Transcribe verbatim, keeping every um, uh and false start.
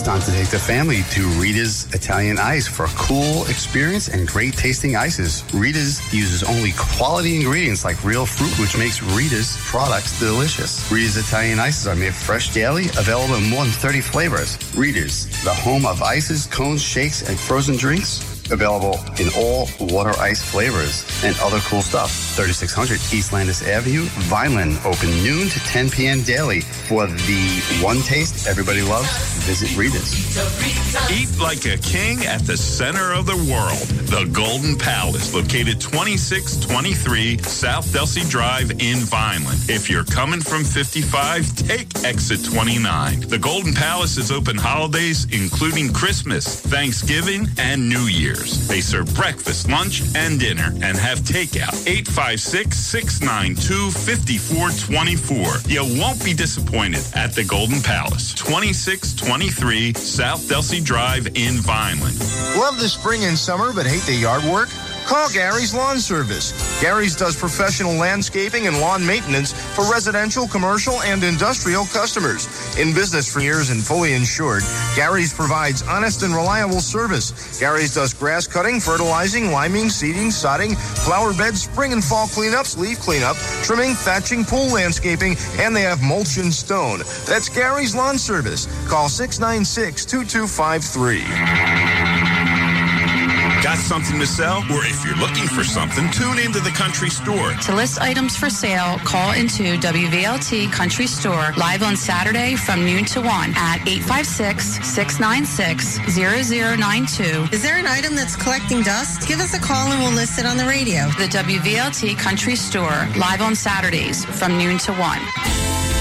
time to take the family to Rita's Italian Ice for a cool experience and great tasting ices. Rita's uses only quality ingredients like real fruit, which makes Rita's products delicious. Rita's Italian Ices are made fresh daily, available in more than thirty flavors. Rita's, the home of ices, cones, shakes, and frozen drinks. Available in all water ice flavors and other cool stuff. thirty-six hundred East Landis Avenue, Vineland. Open noon to ten p.m. daily. For the one taste everybody loves, visit Rita's. Eat like a king at the center of the world. The Golden Palace, located twenty-six twenty-three South Delsey Drive in Vineland. If you're coming from fifty-five, take exit twenty-nine. The Golden Palace is open holidays, including Christmas, Thanksgiving, and New Year's. They serve breakfast, lunch, and dinner, and have takeout. eight five six, six nine two, five four two four. You won't be disappointed at the Golden Palace, twenty-six twenty-three South Delsey Drive in Vineland. Love the spring and summer, but hate the yard work? Call Gary's Lawn Service. Gary's does professional landscaping and lawn maintenance for residential, commercial, and industrial customers. In business for years and fully insured, Gary's provides honest and reliable service. Gary's does grass cutting, fertilizing, liming, seeding, sodding, flower beds, spring and fall cleanups, leaf cleanup, trimming, thatching, pool landscaping, and they have mulch and stone. That's Gary's Lawn Service. Call six nine six, two two five three. Got something to sell? Or if you're looking for something, tune into the Country Store. To list items for sale, call into W V L T Country Store live on Saturday from noon to one at eight five six, six nine six, zero zero nine two. Is there an item that's collecting dust? Give us a call and we'll list it on the radio. The W V L T Country Store live on Saturdays from noon to one.